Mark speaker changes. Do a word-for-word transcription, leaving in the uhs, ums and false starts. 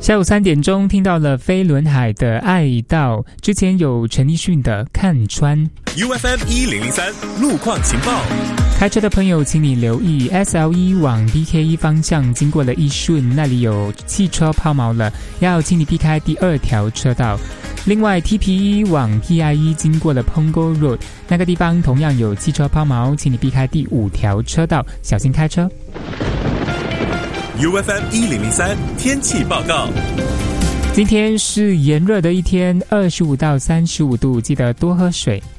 Speaker 1: 下午三点钟听到了飞轮海的爱到，之前有陈奕迅的看穿。
Speaker 2: U F M 一零零三路况情报，
Speaker 1: 开车的朋友请你留意 S L 一 往 B K 一 方向经过了义顺，那里有汽车抛锚了，要请你避开第二条车道。另外 T P 一 往 P I 一 经过了 Punggol Road， 那个地方同样有汽车抛锚，请你避开第五条车道，小心开车。
Speaker 2: U F M 一零零三天气报告。
Speaker 1: 今天是炎热的一天，二十五到三十五度，记得多喝水。